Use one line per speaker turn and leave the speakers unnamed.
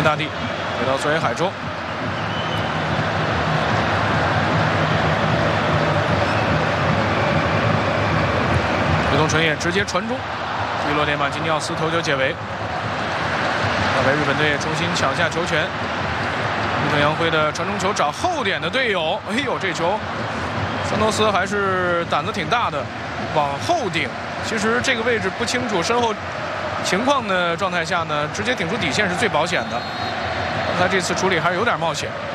大地，回到佐野海中。伊东纯也直接传中，击落点马基尼奥斯头球解围。要被日本队重新抢下球权。伊藤洋辉的传中球找后点的队友，哎呦，这球桑托斯还是胆子挺大的，往后顶。其实这个位置不清楚身后情况的状态下呢，直接顶出底线是最保险的。他这次处理还是有点冒险。